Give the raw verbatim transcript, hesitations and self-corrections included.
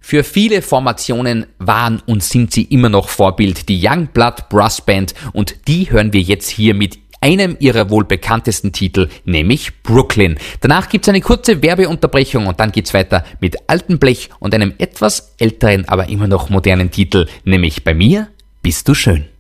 Für viele Formationen waren und sind sie immer noch Vorbild, die Youngblood Brass Band, und die hören wir jetzt hier mit einem ihrer wohl bekanntesten Titel, nämlich Brooklyn. Danach gibt's eine kurze Werbeunterbrechung und dann geht's weiter mit Altem Blech und einem etwas älteren, aber immer noch modernen Titel, nämlich Bei mir bist du schön.